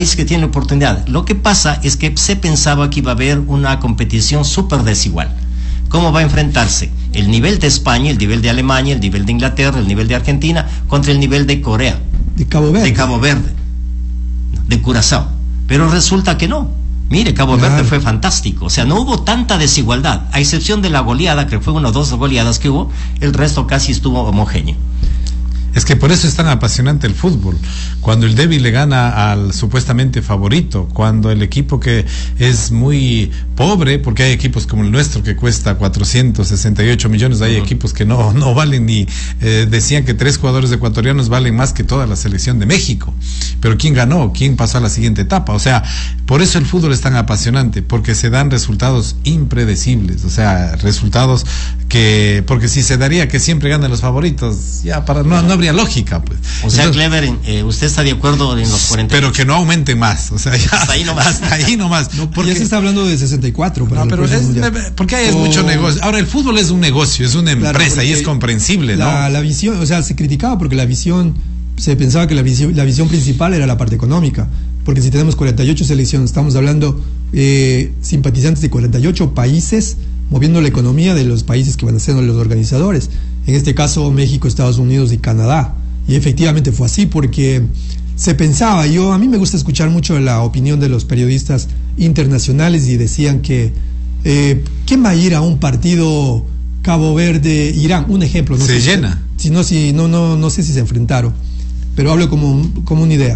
que tiene oportunidad. Lo que pasa es que se pensaba que iba a haber una competición súper desigual. ¿Cómo va a enfrentarse el nivel de España, el nivel de Alemania, el nivel de Inglaterra, el nivel de Argentina contra el nivel de Corea? De Cabo Verde, de Curazao. Pero resulta que no. Mire, Cabo Verde fue fantástico. O sea, no hubo tanta desigualdad, a excepción de la goleada, que fue una o dos goleadas que hubo, el resto casi estuvo homogéneo. Es que por eso es tan apasionante el fútbol. Cuando el débil le gana al supuestamente favorito, cuando el equipo que es muy pobre, porque hay equipos como el nuestro que cuesta 468 millones, hay equipos que no valen ni, decían que 3 jugadores ecuatorianos valen más que toda la selección de México. Pero ¿quién ganó? ¿Quién pasó a la siguiente etapa? O sea, por eso el fútbol es tan apasionante, porque se dan resultados impredecibles, o sea, resultados que, porque si se daría que siempre ganan los favoritos, ya no habría lógica, pues. O sea, entonces, Clever, usted está de acuerdo en los 40. Pero que no aumente más, o sea, ya hasta ahí nomás. Hasta ahí nomás. No, porque ya se está hablando de 64. No, pero porque hay mucho negocio. Ahora, el fútbol es un negocio, es una empresa, y es comprensible, ¿no? La visión, o sea, se criticaba porque la visión, se pensaba que la visión principal era la parte económica, porque si tenemos 48 selecciones, estamos hablando simpatizantes de 48 países moviendo la economía de los países que van a ser los organizadores. En este caso, México, Estados Unidos y Canadá. Y efectivamente fue así porque se pensaba, a mí me gusta escuchar mucho la opinión de los periodistas internacionales y decían que ¿quién va a ir a un partido Cabo Verde-Irán? Un ejemplo. No se llena. No sé si se enfrentaron, pero hablo como una idea.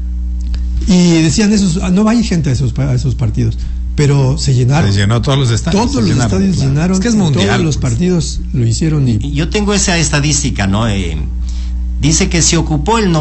Y decían no va a ir gente a esos partidos. Pero se llenaron. Se llenó todos los estadios. Todos los estadios llenaron. Es que es mundial. Todos los partidos lo hicieron. Yo tengo esa estadística, ¿no? Dice que se ocupó el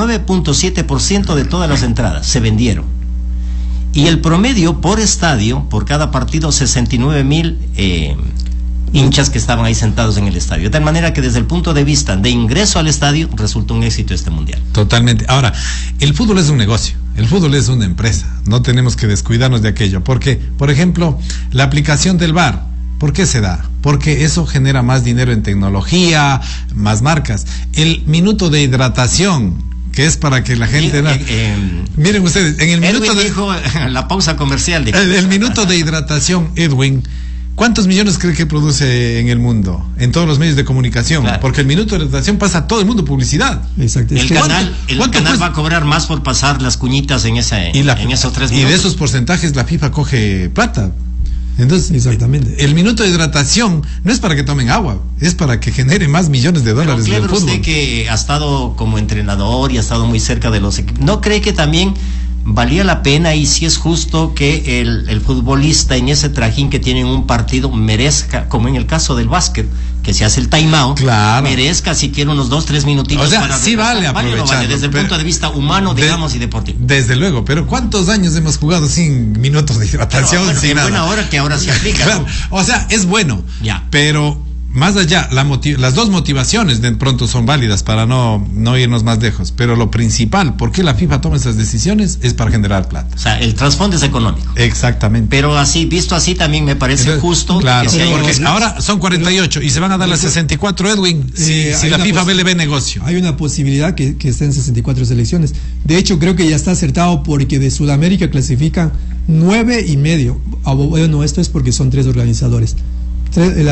99.7% de todas las entradas. Se vendieron. Y el promedio por estadio, por cada partido, 69,000 hinchas que estaban ahí sentados en el estadio. De tal manera que desde el punto de vista de ingreso al estadio, resultó un éxito este mundial. Totalmente. Ahora, el fútbol es un negocio. El fútbol es una empresa, no tenemos que descuidarnos de aquello, porque, por ejemplo, la aplicación del VAR, ¿por qué se da? Porque eso genera más dinero en tecnología, más marcas. El minuto de hidratación, que es para que la gente... miren ustedes, en el minuto Edwin dijo la pausa comercial. El minuto de hidratación, Edwin, ¿cuántos millones cree que produce en el mundo? En todos los medios de comunicación. Claro. Porque el minuto de hidratación pasa a todo el mundo publicidad. Exacto. El canal va a cobrar más por pasar las cuñitas en esos 3 minutos. Y de esos porcentajes la FIFA coge plata. Entonces, exactamente. El minuto de hidratación no es para que tomen agua, es para que genere más millones de dólares del fútbol. Usted que ha estado como entrenador y ha estado muy cerca de los equipos, ¿no cree que también valía la pena y si es justo que el futbolista en ese trajín que tiene en un partido merezca, como en el caso del básquet, que se hace el timeout, claro, merezca siquiera unos 2-3 minutitos? O sea, para sí vale aprovechar. Vale, desde el punto de vista humano, digamos, y deportivo. Desde luego, pero ¿cuántos años hemos jugado sin minutos de hidratación? Pero, sin nada? Buena hora que ahora se aplica. Claro. ¿No? O sea, es bueno, ya, pero más allá, las dos motivaciones de pronto son válidas para no irnos más lejos, pero lo principal, ¿por qué la FIFA toma esas decisiones? Es para generar plata. O sea, el trasfondo es económico. Exactamente. Pero así, visto así, también me parece justo. Claro, que porque ahora son 48 y se van a dar las 64, Edwin, si la FIFA le ve negocio. Hay una posibilidad que estén 64 selecciones. De hecho, creo que ya está acertado porque de Sudamérica clasifican 9,5. Bueno, esto es porque son 3 organizadores. El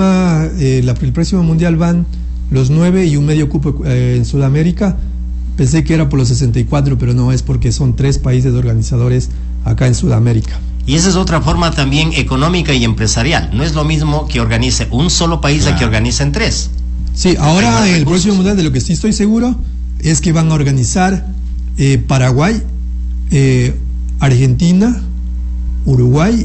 próximo mundial van los 9 y un medio cupo en Sudamérica. Pensé que era por los 64, pero no, es porque son 3 países organizadores acá en Sudamérica. Y esa es otra forma también económica y empresarial. No es lo mismo que organice un solo país a que organicen 3. Sí, ahora el próximo mundial, de lo que sí estoy seguro, es que van a organizar Paraguay, Argentina, Uruguay,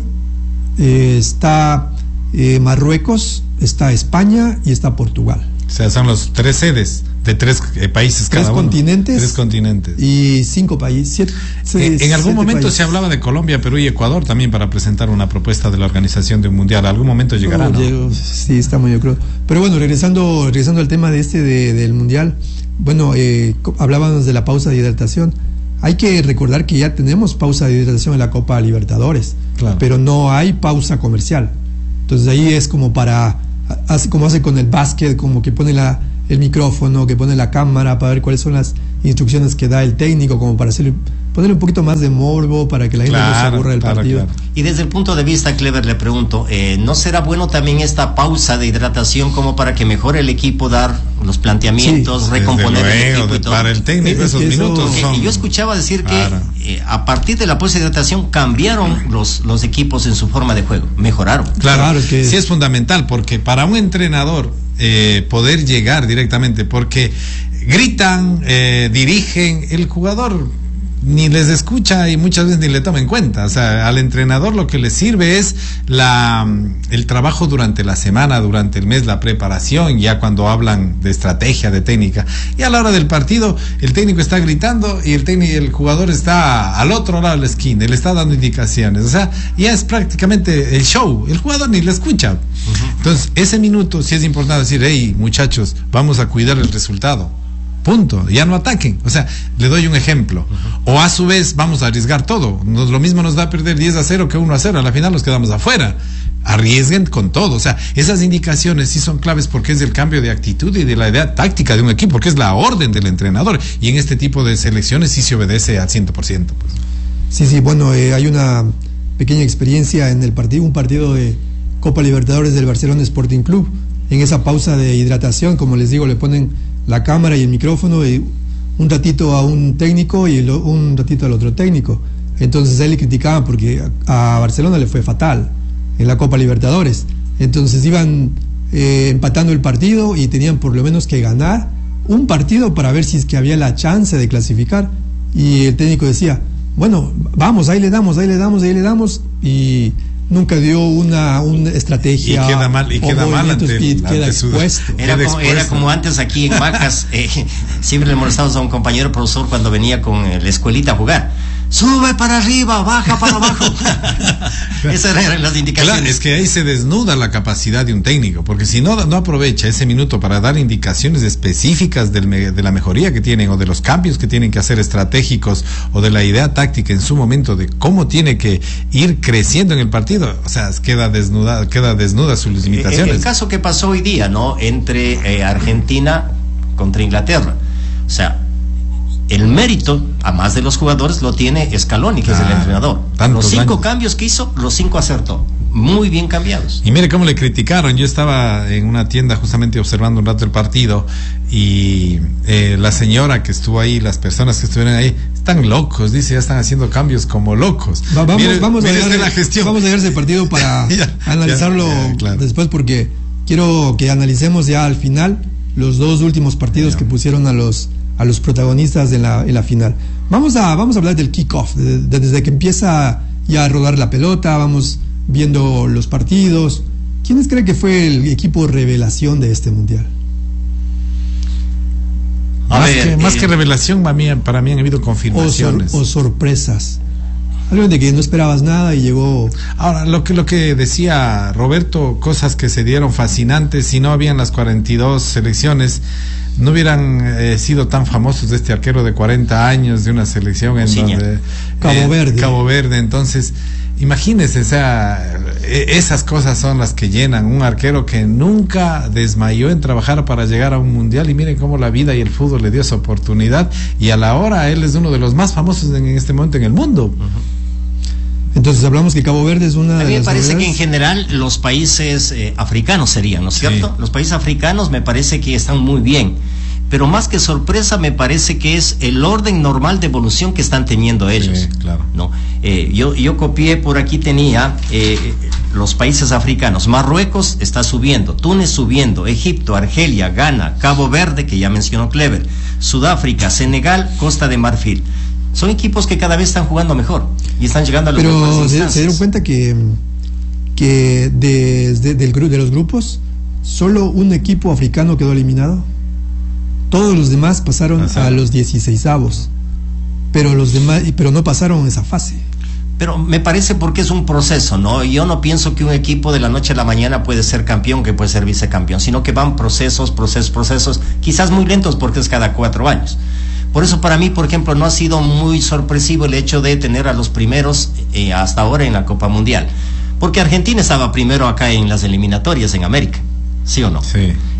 está Marruecos, está España y está Portugal. O sea, son los 3 sedes de 3 países cada uno. 3 continentes. Y 5 países. En algún momento se hablaba de Colombia, Perú y Ecuador también para presentar una propuesta de la organización de un mundial. ¿Algún momento llegará? ¿No? Sí, está muy, yo creo. Pero bueno, regresando al tema del mundial, bueno, hablábamos de la pausa de hidratación. Hay que recordar que ya tenemos pausa de hidratación en la Copa Libertadores, claro, pero no hay pausa comercial. Entonces ahí es como como hace con el básquet, como que pone el micrófono, que pone la cámara para ver cuáles son las instrucciones que da el técnico como para ponerle un poquito más de morbo para que la gente no se aburra del partido. Claro. Y desde el punto de vista, Clever, le pregunto, ¿no será bueno también esta pausa de hidratación como para que mejore el equipo, dar los planteamientos, recomponer el equipo y todo? Para el técnico esos minutos son... Yo escuchaba decir que a partir de la pausa de hidratación cambiaron los equipos en su forma de juego, mejoraron. Claro, es que sí es fundamental, porque para un entrenador poder llegar directamente, porque gritan, dirigen, el jugador ni les escucha y muchas veces ni le toma en cuenta. O sea, al entrenador lo que le sirve es el trabajo durante la semana, durante el mes, la preparación, ya cuando hablan de estrategia, de técnica. Y a la hora del partido, el técnico está gritando y el jugador está al otro lado de la esquina, le está dando indicaciones. O sea, ya es prácticamente el show. El jugador ni le escucha. Entonces, ese minuto sí es importante decir, hey, muchachos, vamos a cuidar el resultado. Punto, ya no ataquen. O sea, le doy un ejemplo. O a su vez, vamos a arriesgar todo. Lo mismo nos da a perder 10-0 que 1-0. A la final nos quedamos afuera. Arriesguen con todo. O sea, esas indicaciones sí son claves porque es del cambio de actitud y de la idea táctica de un equipo, porque es la orden del entrenador. Y en este tipo de selecciones sí se obedece al 100%. Pues. Sí, bueno, hay una pequeña experiencia en el partido, un partido de Copa Libertadores del Barcelona Sporting Club. En esa pausa de hidratación, como les digo, le ponen la cámara y el micrófono y un ratito a un técnico y un ratito al otro técnico. Entonces a él le criticaban porque a Barcelona le fue fatal en la Copa Libertadores. Entonces iban empatando el partido y tenían por lo menos que ganar un partido para ver si es que había la chance de clasificar. Y el técnico decía, bueno, vamos, ahí le damos, y nunca dio una estrategia. Y queda mal ante su... Era como antes aquí en Macas, siempre le molestamos a un compañero profesor cuando venía con la escuelita a jugar. Sube para arriba, baja para abajo. Esas eran las indicaciones. Claro, es que ahí se desnuda la capacidad de un técnico, porque si no aprovecha ese minuto para dar indicaciones específicas de la mejoría que tienen, o de los cambios que tienen que hacer estratégicos, o de la idea táctica en su momento de cómo tiene que ir creciendo en el partido, o sea, queda desnuda sus limitaciones. El caso que pasó hoy día, ¿no? Entre Argentina contra Inglaterra. O sea, el mérito, a más de los jugadores, lo tiene Scaloni, que es el entrenador. Los 5 cambios que hizo, los 5 acertó. Muy bien cambiados. Y mire cómo le criticaron. Yo estaba en una tienda justamente observando un rato el partido y la señora que estuvo ahí, las personas que estuvieron ahí, están locos, dice, ya están haciendo cambios como locos. Vamos a dejar ese partido para analizarlo después, porque quiero que analicemos ya al final los 2 últimos partidos que pusieron a los protagonistas en la final. Vamos a hablar del kickoff, desde que empieza ya a rodar la pelota, vamos viendo los partidos. ¿Quiénes creen que fue el equipo revelación de este mundial? Más que revelación, para mí han habido confirmaciones. O sorpresas. Algo de que no esperabas nada y llegó. Ahora, lo que decía Roberto, cosas que se dieron fascinantes. Si no habían las 42 selecciones, no hubieran sido tan famosos de este arquero de 40 años de una selección en donde Cabo Verde. Entonces, imagínense, o sea, esas cosas son las que llenan. Un arquero que nunca desmayó en trabajar para llegar a un mundial, y miren cómo la vida y el fútbol le dio esa oportunidad, y a la hora él es uno de los más famosos en este momento en el mundo. Entonces hablamos que Cabo Verde es una de las... A mí me parece que en general los países africanos serían, ¿no es cierto? Sí. Los países africanos me parece que están muy bien, pero más que sorpresa me parece que es el orden normal de evolución que están teniendo ellos. Sí, claro. ¿No? Yo copié, por aquí tenía los países africanos. Marruecos está subiendo, Túnez subiendo, Egipto, Argelia, Ghana, Cabo Verde, que ya mencionó Clever, Sudáfrica, Senegal, Costa de Marfil. Son equipos que cada vez están jugando mejor y están llegando a las mejores instancias. Pero se dieron cuenta que de los grupos solo un equipo africano quedó eliminado. Todos los demás pasaron a los 16avos, pero no pasaron esa fase. Pero me parece porque es un proceso, ¿no? Yo no pienso que un equipo de la noche a la mañana puede ser campeón, que puede ser vicecampeón, sino que van procesos, quizás muy lentos porque es cada 4 años. Por eso para mí, por ejemplo, no ha sido muy sorpresivo el hecho de tener a los primeros hasta ahora en la Copa Mundial. Porque Argentina estaba primero acá en las eliminatorias en América, ¿sí o no? Sí.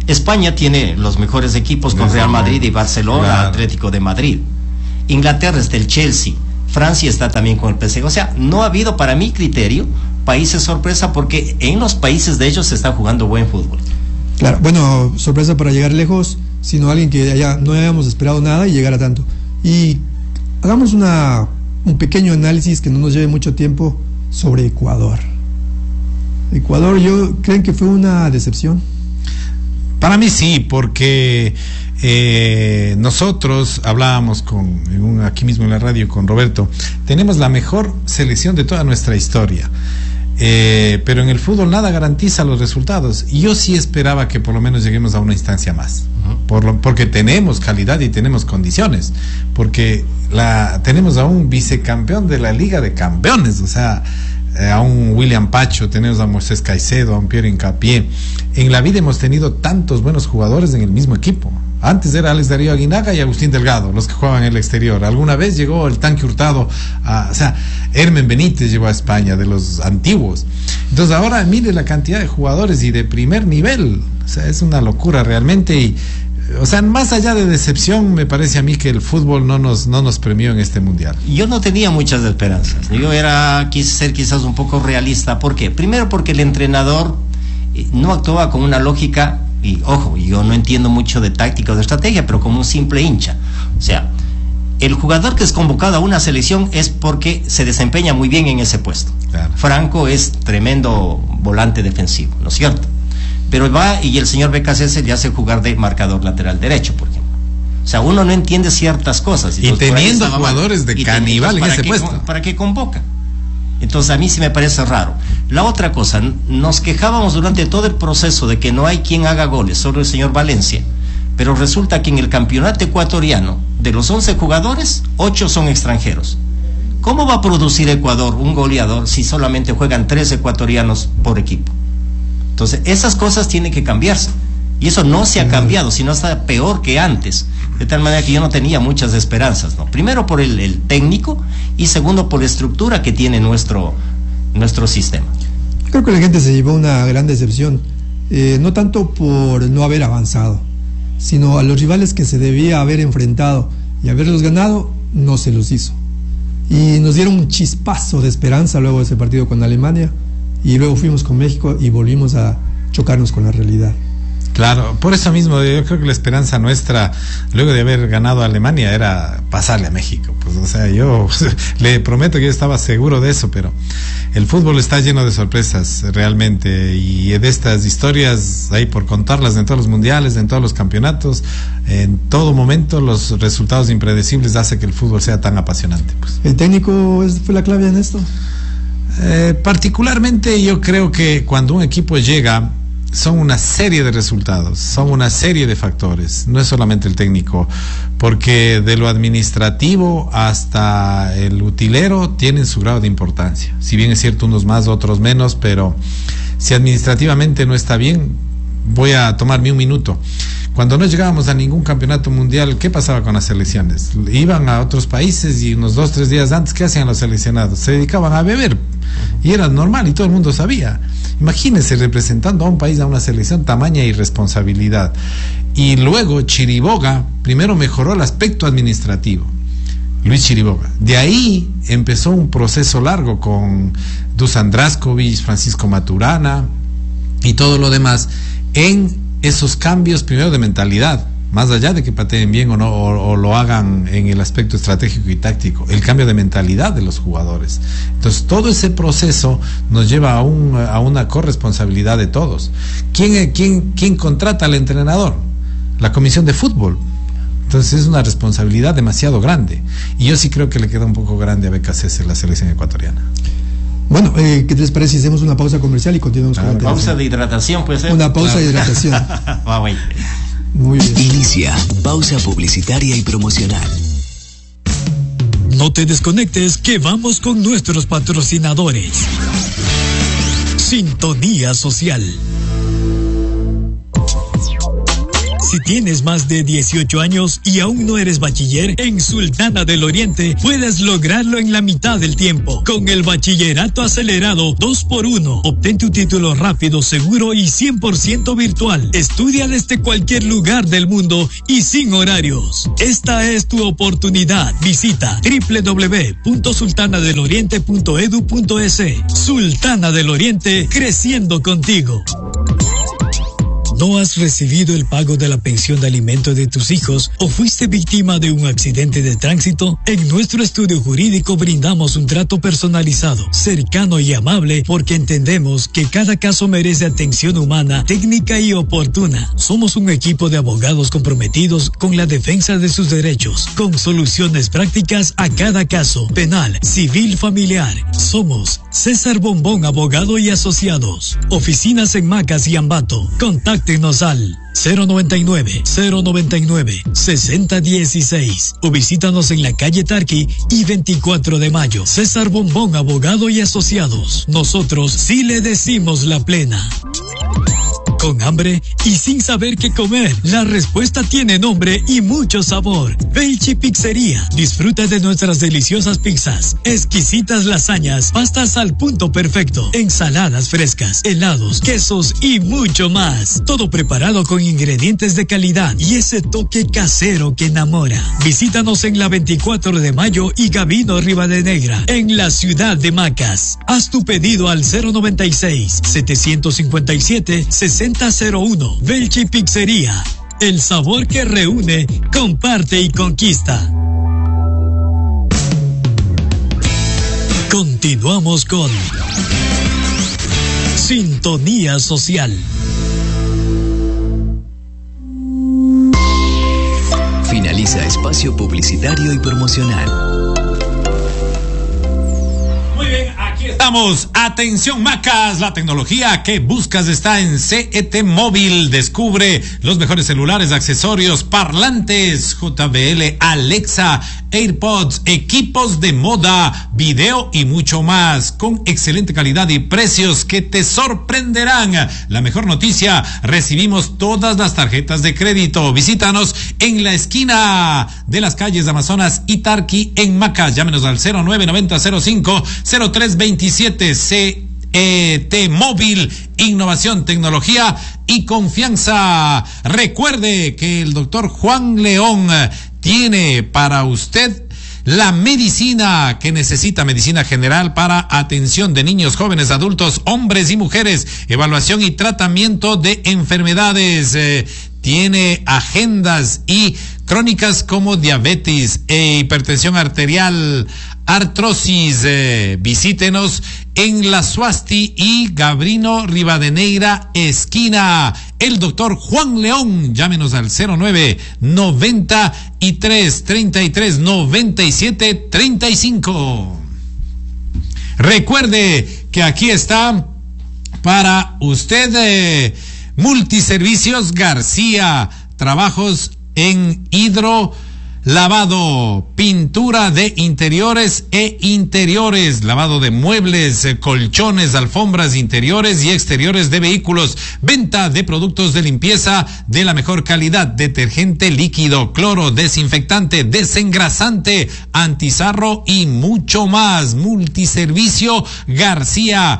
España tiene los mejores equipos con Real Madrid y Barcelona, claro. Atlético de Madrid. Inglaterra está el Chelsea. Francia está también con el PSG. O sea, no ha habido para mi criterio países sorpresa, porque en los países de ellos se está jugando buen fútbol. Claro, bueno, sorpresa para llegar lejos, sino alguien que no hayamos esperado nada y llegar a tanto. Y hagamos un pequeño análisis que no nos lleve mucho tiempo sobre Ecuador. Ecuador, ¿creen que fue una decepción? Para mí sí, porque nosotros hablábamos aquí mismo en la radio con Roberto, tenemos la mejor selección de toda nuestra historia. Pero en el fútbol nada garantiza los resultados, y yo sí esperaba que por lo menos lleguemos a una instancia más, porque tenemos calidad y tenemos condiciones, porque tenemos a un vicecampeón de la Liga de Campeones, o sea, a un William Pacho, tenemos a Moisés Caicedo, a un Pierre Hincapié. En la vida hemos tenido tantos buenos jugadores en el mismo equipo. Antes era Alex Darío Aguinaga y Agustín Delgado, los que jugaban en el exterior. Alguna vez llegó el Tanque Hurtado, o sea, Hermen Benítez llegó a España, de los antiguos. Entonces ahora mire la cantidad de jugadores y de primer nivel. O sea, es una locura realmente. Y, o sea, más allá de decepción, me parece a mí que el fútbol no nos premió en este mundial. Yo no tenía muchas esperanzas. Yo quise ser quizás un poco realista. ¿Por qué? Primero porque el entrenador no actuaba con una lógica. Y ojo, yo no entiendo mucho de táctica o de estrategia, pero como un simple hincha. O sea, el jugador que es convocado a una selección es porque se desempeña muy bien en ese puesto. Claro. Franco es tremendo volante defensivo, ¿no es cierto? Pero va y el señor BKC le hace jugar de marcador lateral derecho, por ejemplo. O sea, uno no entiende ciertas cosas. Y teniendo jugadores de caníbal en ese puesto. ¿Para qué convoca? Entonces a mí sí me parece raro. La otra cosa, nos quejábamos durante todo el proceso de que no hay quien haga goles, solo el señor Valencia, pero resulta que en el campeonato ecuatoriano, de los 11 jugadores, 8 son extranjeros. ¿Cómo va a producir Ecuador un goleador si solamente juegan 3 ecuatorianos por equipo? Entonces esas cosas tienen que cambiarse, y eso no se ha cambiado, sino hasta peor que antes. De tal manera que yo no tenía muchas esperanzas, ¿no? Primero por el técnico, y segundo por la estructura que tiene nuestro sistema. Creo que la gente se llevó una gran decepción, no tanto por no haber avanzado, sino a los rivales que se debía haber enfrentado y haberlos ganado, no se los hizo. Y nos dieron un chispazo de esperanza luego de ese partido con Alemania, y luego fuimos con México y volvimos a chocarnos con la realidad. Claro, por eso mismo yo creo que la esperanza nuestra, luego de haber ganado a Alemania, era pasarle a México. Pues, o sea, yo le prometo que yo estaba seguro de eso, pero el fútbol está lleno de sorpresas realmente, y de estas historias hay por contarlas en todos los mundiales, en todos los campeonatos, en todo momento los resultados impredecibles hacen que el fútbol sea tan apasionante. Pues. ¿El técnico fue la clave en esto? Particularmente yo creo que cuando un equipo llega, son una serie de resultados, son una serie de factores, no es solamente el técnico, porque de lo administrativo hasta el utilero tienen su grado de importancia. Si bien es cierto, unos más, otros menos, pero si administrativamente no está bien, voy a tomarme un minuto. Cuando no llegábamos a ningún campeonato mundial, ¿qué pasaba con las selecciones? Iban a otros países y unos 2-3 días antes, ¿qué hacían los seleccionados? Se dedicaban a beber, y era normal y todo el mundo sabía. Imagínense representando a un país, a una selección, tamaña irresponsabilidad. Y luego Chiriboga primero mejoró el aspecto administrativo, Luis Chiriboga. De ahí empezó un proceso largo con Dusan Draskovic, Francisco Maturana y todo lo demás en esos cambios primero de mentalidad, más allá de que pateen bien o no, o lo hagan en el aspecto estratégico y táctico, el cambio de mentalidad de los jugadores. Entonces todo ese proceso nos lleva a una corresponsabilidad de todos. ¿Quién contrata al entrenador? La comisión de fútbol. Entonces es una responsabilidad demasiado grande, y yo sí creo que le queda un poco grande a BKC la selección ecuatoriana. Bueno, ¿qué les parece si hacemos una pausa comercial y continuamos con la pausa de hidratación, puede ser? Una pausa de hidratación. Muy bien. Inicia pausa publicitaria y promocional. No te desconectes, que vamos con nuestros patrocinadores. Sintonía Social. Si tienes más de 18 años y aún no eres bachiller, en Sultana del Oriente puedes lograrlo en la mitad del tiempo. Con el bachillerato acelerado 2x1, obtén tu título rápido, seguro y 100% virtual. Estudia desde cualquier lugar del mundo y sin horarios. Esta es tu oportunidad. Visita www.sultanadeloriente.edu.es. Sultana del Oriente, creciendo contigo. ¿No has recibido el pago de la pensión de alimento de tus hijos o fuiste víctima de un accidente de tránsito? En nuestro estudio jurídico brindamos un trato personalizado, cercano y amable porque entendemos que cada caso merece atención humana, técnica y oportuna. Somos un equipo de abogados comprometidos con la defensa de sus derechos, con soluciones prácticas a cada caso, penal, civil, familiar. Somos César Bombón, abogado y asociados. Oficinas en Macas y Ambato. Contáctenos al 099-6016 o visítanos en la calle Tarqui y 24 de mayo. César Bombón, abogado y asociados. Nosotros sí le decimos la plena. ¿Con hambre y sin saber qué comer? La respuesta tiene nombre y mucho sabor. Belchi Pizzería. Disfruta de nuestras deliciosas pizzas, exquisitas lasañas, pastas al punto perfecto, ensaladas frescas, helados, quesos y mucho más. Todo preparado con ingredientes de calidad y ese toque casero que enamora. Visítanos en la 24 de mayo y Gabino Rivadeneira, en la ciudad de Macas. Haz tu pedido al 096-757-6001. Belchi Pizzería. El sabor que reúne, comparte y conquista. Continuamos con Sintonía Social. Finaliza espacio publicitario y promocional. Estamos, atención Macas, la tecnología que buscas está en CET Móvil. Descubre los mejores celulares, accesorios, parlantes, JBL, Alexa, AirPods, equipos de moda, video y mucho más, con excelente calidad y precios que te sorprenderán. La mejor noticia, recibimos todas las tarjetas de crédito. Visítanos en la esquina de las calles Amazonas y Tarqui en Macas. Llámenos al 099005-0327. CET Móvil, innovación, tecnología y confianza. Recuerde que el doctor Juan León tiene para usted la medicina que necesita, medicina general para atención de niños, jóvenes, adultos, hombres y mujeres, evaluación y tratamiento de enfermedades. Tiene agendas y crónicas como diabetes, hipertensión arterial, artrosis. Visítenos en La Suasti y Gabrino Rivadeneira, esquina. El doctor Juan León. Llámenos al 09-93-33-97-35. Recuerde que aquí está para usted Multiservicios García, trabajos en hidro, lavado, pintura de interiores e interiores, lavado de muebles, colchones, alfombras interiores y exteriores de vehículos, venta de productos de limpieza de la mejor calidad, detergente líquido, cloro, desinfectante, desengrasante, antizarro y mucho más. Multiservicio García,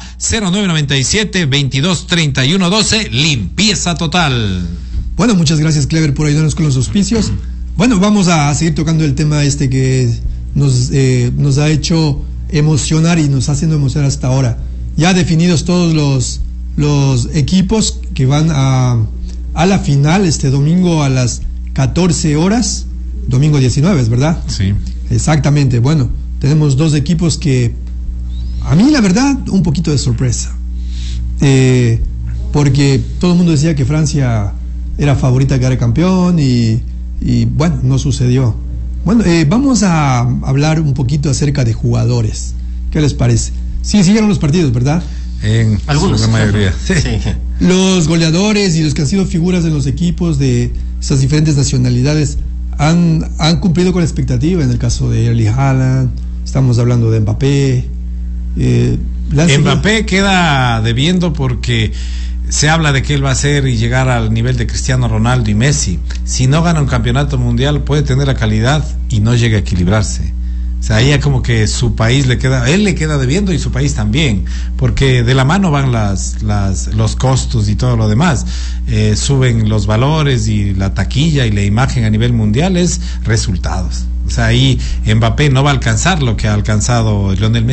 0997-223112, limpieza total. Bueno, muchas gracias, Clever, por ayudarnos con los auspicios. Bueno, vamos a seguir tocando el tema que nos ha hecho emocionar y nos está haciendo emocionar hasta ahora. Ya definidos todos los equipos que van a la final este domingo a las 14 horas, domingo 19, ¿es verdad? Sí. Exactamente. Bueno, tenemos dos equipos que, a mí la verdad, un poquito de sorpresa. Porque todo el mundo decía que Francia era favorita a quedar campeón y bueno, no sucedió. Bueno, vamos a hablar un poquito acerca de jugadores. ¿Qué les parece? Sí, siguieron los partidos, ¿verdad? En algunos, la mayoría. Sí. Los goleadores y los que han sido figuras en los equipos de esas diferentes nacionalidades han cumplido con la expectativa. En el caso de Erling Haaland, estamos hablando de Mbappé. Mbappé queda debiendo porque se habla de que él va a ser y llegar al nivel de Cristiano Ronaldo y Messi. Si no gana un campeonato mundial, puede tener la calidad y no llega a equilibrarse. O sea, ahí como que su país él le queda debiendo y su país también, porque de la mano van los costos y todo lo demás. Suben los valores y la taquilla y la imagen a nivel mundial es resultados. O sea, ahí Mbappé no va a alcanzar lo que ha alcanzado Lionel Messi.